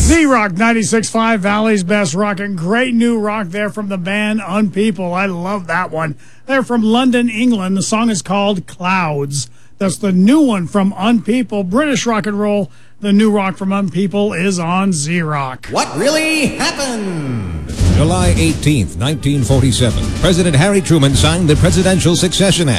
Z-Rock 96.5, Valley's Best Rockin'. Great new rock there from the band Unpeople. I love that one. They're from London, England. The song is called Clouds. That's the new one from Unpeople. British rock and roll. The new rock from Unpeople is on Z-Rock. What really happened? July 18th, 1947. President Harry Truman signed the Presidential Succession Act.